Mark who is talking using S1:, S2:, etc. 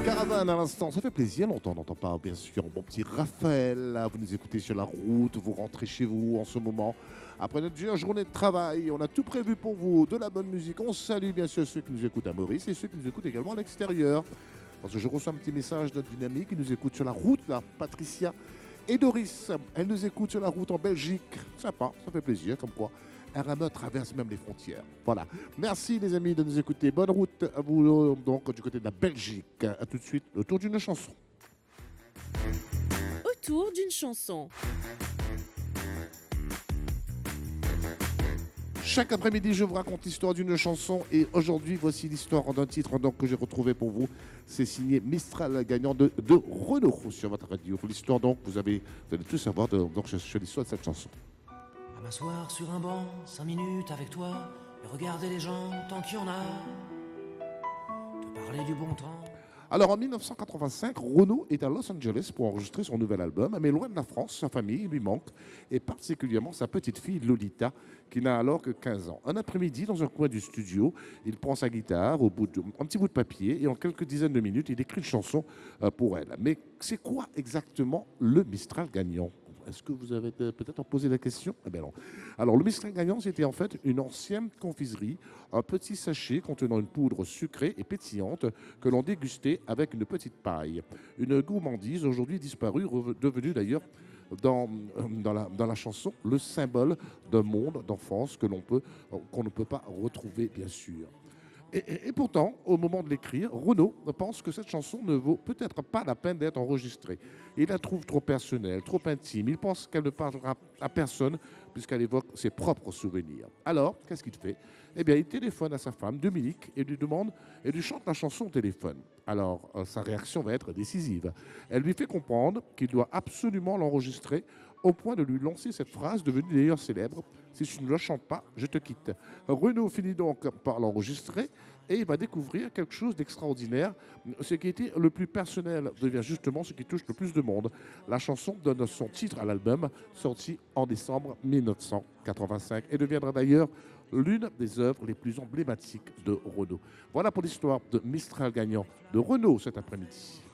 S1: Caravane à l'instant, ça fait plaisir, on n'entend pas bien sûr mon petit Raphaël, là, vous nous écoutez sur la route, vous rentrez chez vous en ce moment. Après notre dure journée de travail, on a tout prévu pour vous, de la bonne musique. On salue bien sûr ceux qui nous écoutent à Maurice et ceux qui nous écoutent également à l'extérieur. Parce que je reçois un petit message de notre dynamique qui nous écoute sur la route, là, Patricia et Doris. Elle nous écoute sur la route en Belgique. Sympa, ça fait plaisir, comme quoi. RME traverse même les frontières. Voilà. Merci les amis de nous écouter. Bonne route à vous donc du côté de la Belgique. A tout de suite, le tour d'une chanson.
S2: Autour d'une chanson.
S1: Chaque après-midi, je vous raconte l'histoire d'une chanson et aujourd'hui, voici l'histoire d'un titre donc, que j'ai retrouvé pour vous. C'est signé Mistral gagnant de Renaud sur votre radio. L'histoire donc, vous allez tout savoir donc, sur l'histoire de cette chanson.
S3: À m'asseoir sur un banc, 5 minutes avec toi, et regarder les gens tant qu'il y en a. Te parler du bon temps.
S1: Alors en 1985, Renaud est à Los Angeles pour enregistrer son nouvel album, mais loin de la France, sa famille lui manque, et particulièrement sa petite fille Lolita, qui n'a alors que 15 ans. Un après-midi, dans un coin du studio, il prend sa guitare, un petit bout de papier, et en quelques dizaines de minutes, il écrit une chanson pour elle. Mais c'est quoi exactement le Mistral gagnant ? Est-ce que vous avez peut-être posé la question? Eh bien non. Alors, le Mistral gagnant, c'était en fait une ancienne confiserie, un petit sachet contenant une poudre sucrée et pétillante que l'on dégustait avec une petite paille. Une gourmandise aujourd'hui disparue, devenue d'ailleurs dans la chanson le symbole d'un monde d'enfance qu'on ne peut pas retrouver, bien sûr. Et pourtant, au moment de l'écrire, Renaud pense que cette chanson ne vaut peut-être pas la peine d'être enregistrée. Il la trouve trop personnelle, trop intime. Il pense qu'elle ne parlera à personne puisqu'elle évoque ses propres souvenirs. Alors, qu'est-ce qu'il fait? Eh bien, il téléphone à sa femme, Dominique, et lui chante la chanson au téléphone. Alors, sa réaction va être décisive. Elle lui fait comprendre qu'il doit absolument l'enregistrer au point de lui lancer cette phrase devenue d'ailleurs célèbre: « Si tu ne la chantes pas, je te quitte ». Renaud finit donc par l'enregistrer et il va découvrir quelque chose d'extraordinaire. Ce qui était le plus personnel devient justement ce qui touche le plus de monde. La chanson donne son titre à l'album, sorti en décembre 1985, et deviendra d'ailleurs l'une des œuvres les plus emblématiques de Renaud. Voilà pour l'histoire de Mistral gagnant de Renaud cet après-midi.